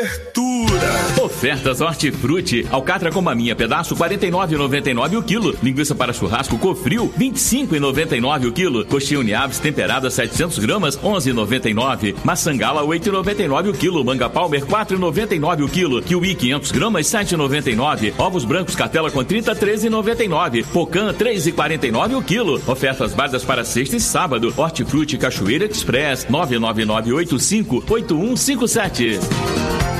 Ofertas Hortifruti. Alcatra com maminha pedaço 49,99 o quilo. Linguiça para churrasco Cofril 25,99 o quilo. Coxinha Uniaves temperada 700 gramas 11,99. Maçangala 8,99 o quilo. Manga Palmer 4,99 o quilo. Kiwi 500 gramas 7,99. Ovos brancos Cartela com 30 13,99. Pocan 3,49 o quilo. Ofertas válidas para sexta e sábado. Hortifruti Cachoeira Express 999858157.